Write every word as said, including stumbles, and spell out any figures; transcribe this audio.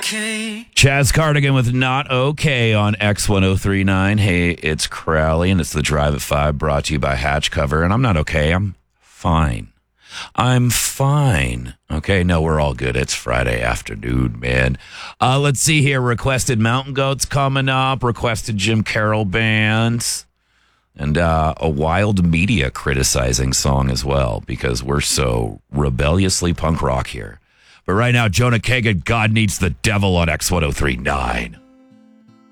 okay. Chaz Cardigan with Not Okay on X ten thirty-nine. Hey, it's Crowley, and it's The Drive at five, brought to you by Hatch Cover. And I'm not okay. I'm fine. I'm fine. Okay, no, we're all good. It's Friday afternoon, man. Uh, let's see here. Requested Mountain Goats coming up. Requested Jim Carroll bands. And uh, a Wild Media criticizing song as well, because we're so rebelliously punk rock here. But right now, Jonah Kagan, God Needs the Devil on X ten thirty-nine.